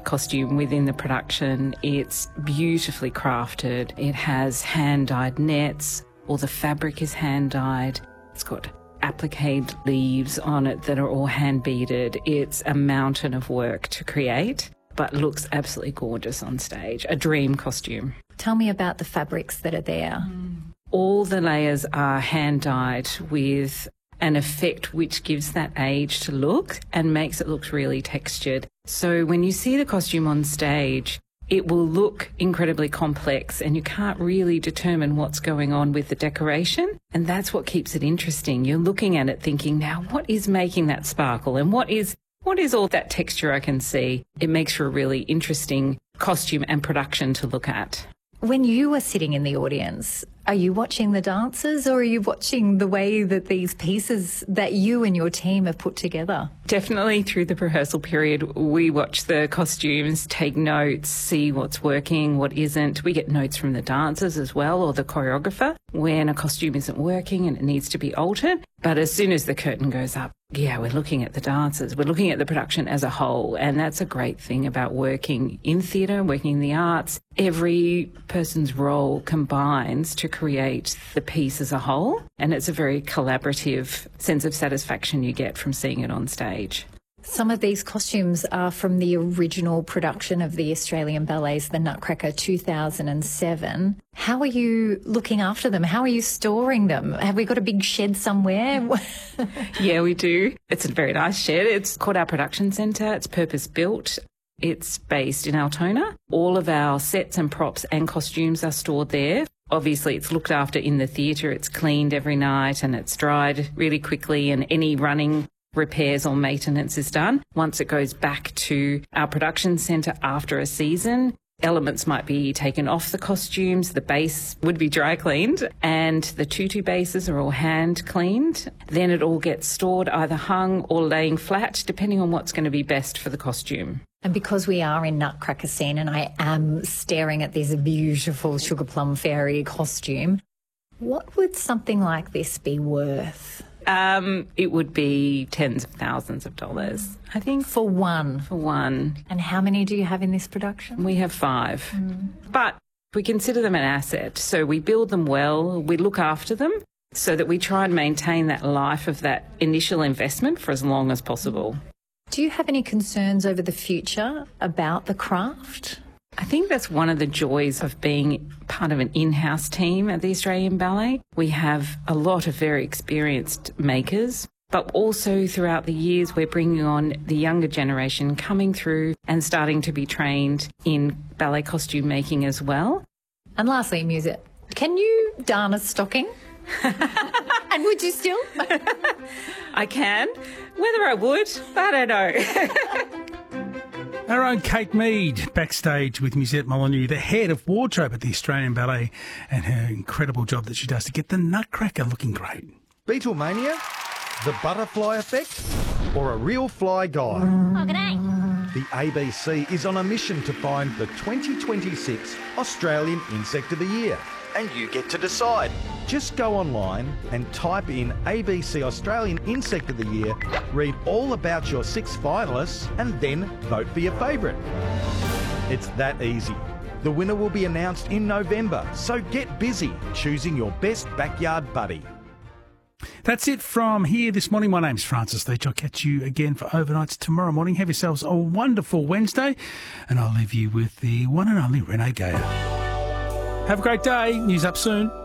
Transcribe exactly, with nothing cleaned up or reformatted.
costume within the production. It's beautifully crafted. It has hand-dyed nets. All the fabric is hand-dyed. It's got applique leaves on it that are all hand-beaded. It's a mountain of work to create, but looks absolutely gorgeous on stage. A dream costume. Tell me about the fabrics that are there. Mm. All the layers are hand-dyed with an effect which gives that age to look and makes it look really textured. So when you see the costume on stage, it will look incredibly complex and you can't really determine what's going on with the decoration. And that's what keeps it interesting. You're looking at it thinking, now what is making that sparkle and what is what is all that texture I can see? It makes for a really interesting costume and production to look at. When you are sitting in the audience, are you watching the dancers or are you watching the way that these pieces that you and your team have put together? Definitely through the rehearsal period, we watch the costumes, take notes, see what's working, what isn't. We get notes from the dancers as well or the choreographer when a costume isn't working and it needs to be altered. But as soon as the curtain goes up, yeah, we're looking at the dancers, we're looking at the production as a whole, and that's a great thing about working in theatre, working in the arts. Every person's role combines to create the piece as a whole, and it's a very collaborative sense of satisfaction you get from seeing it on stage. Some of these costumes are from the original production of the Australian Ballet's The Nutcracker two thousand seven. How are you looking after them? How are you storing them? Have we got a big shed somewhere? Yeah, we do. It's a very nice shed. It's called our production centre. It's purpose-built. It's based in Altona. All of our sets and props and costumes are stored there. Obviously, it's looked after in the theatre. It's cleaned every night and it's dried really quickly, and any running repairs or maintenance is done. Once it goes back to our production centre after a season, elements might be taken off the costumes, the base would be dry cleaned, and the tutu bases are all hand cleaned. Then it all gets stored, either hung or laying flat, depending on what's going to be best for the costume. And because we are in Nutcracker scene and I am staring at this beautiful Sugar Plum Fairy costume, what would something like this be worth? Um, it would be tens of thousands of dollars, I think. For one? For one. And how many do you have in this production? We have five. Mm. But we consider them an asset. So we build them well, we look after them so that we try and maintain that life of that initial investment for as long as possible. Do you have any concerns over the future about the craft? I think that's one of the joys of being part of an in-house team at the Australian Ballet. We have a lot of very experienced makers, but also throughout the years we're bringing on the younger generation coming through and starting to be trained in ballet costume making as well. And lastly, music. Can you darn a stocking? And would you still? I can. Whether I would, I don't know. Our own Kate Mead backstage with Musette Molyneux, the head of wardrobe at the Australian Ballet, and her incredible job that she does to get the Nutcracker looking great. Beatlemania, the butterfly effect, or a real fly guy? Oh, g'day. The A B C is on a mission to find the twenty twenty-six Australian Insect of the Year. And you get to decide. Just go online and type in A B C Australian Insect of the Year, read all about your six finalists, and then vote for your favourite. It's that easy. The winner will be announced in November, so get busy choosing your best backyard buddy. That's it from here this morning. My name's Francis Leach. I'll catch you again for overnights tomorrow morning. Have yourselves a wonderful Wednesday, and I'll leave you with the one and only Renee Gayer. Have a great day. News up soon.